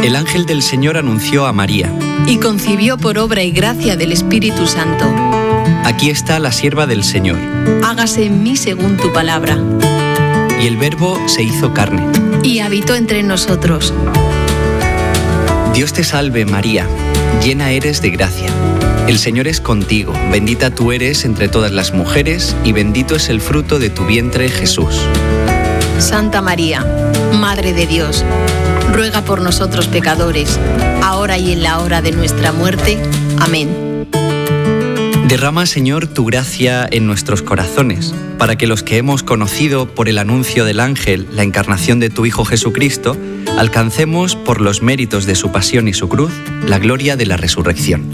El ángel del Señor anunció a María. Y concibió por obra y gracia del Espíritu Santo. Aquí está la sierva del Señor. Hágase en mí según tu palabra. Y el Verbo se hizo carne. Y habitó entre nosotros. Dios te salve, María, llena eres de gracia. El Señor es contigo, bendita tú eres entre todas las mujeres, y bendito es el fruto de tu vientre, Jesús. Santa María, Madre de Dios, ruega por nosotros pecadores, ahora y en la hora de nuestra muerte. Amén. Derrama, Señor, tu gracia en nuestros corazones, para que los que hemos conocido por el anuncio del ángel la encarnación de tu Hijo Jesucristo, alcancemos, por los méritos de su pasión y su cruz, la gloria de la resurrección.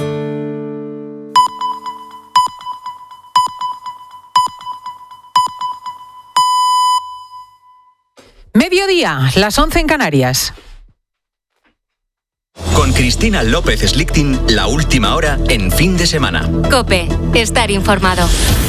Mediodía, las 11 en Canarias. Con Cristina López Slichting, la última hora en fin de semana. COPE, estar informado.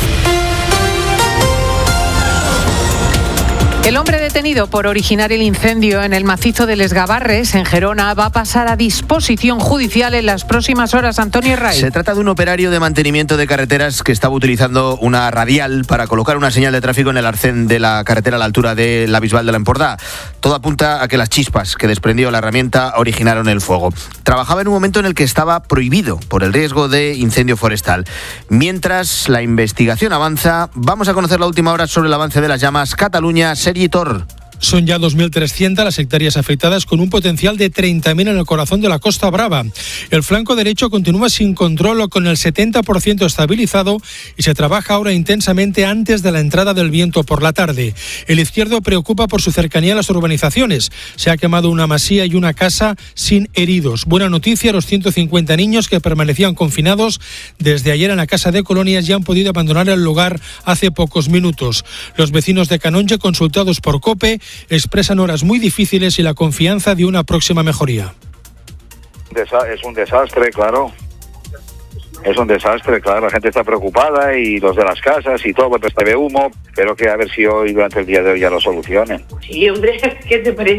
El hombre detenido por originar el incendio en el macizo de Les Gavarres, en Gerona, va a pasar a disposición judicial en las próximas horas. Antonio Ray. Se trata de un operario de mantenimiento de carreteras que estaba utilizando una radial para colocar una señal de tráfico en el arcén de la carretera a la altura de la Bisbal de la Empordà. Todo apunta a que las chispas que desprendió la herramienta originaron el fuego. Trabajaba en un momento en el que estaba prohibido por el riesgo de incendio forestal. Mientras la investigación avanza, vamos a conocer la última hora sobre el avance de las llamas. Cataluña, Sergi Tor. Son ya 2.300 las hectáreas afectadas, con un potencial de 30.000 en el corazón de la Costa Brava. El flanco derecho continúa sin control o con el 70% estabilizado y se trabaja ahora intensamente antes de la entrada del viento por la tarde. El izquierdo preocupa por su cercanía a las urbanizaciones. Se ha quemado una masía y una casa sin heridos. Buena noticia, los 150 niños que permanecían confinados desde ayer en la Casa de Colonias ya han podido abandonar el lugar hace pocos minutos. Los vecinos de Canonge, consultados por COPE, expresan horas muy difíciles y la confianza de una próxima mejoría. Es un desastre, claro. Es un desastre, claro. La gente está preocupada y los de las casas y todo, pues está de humo. Espero que a ver si hoy, durante el día de hoy, ya lo solucionen. Sí, hombre, ¿qué te parece?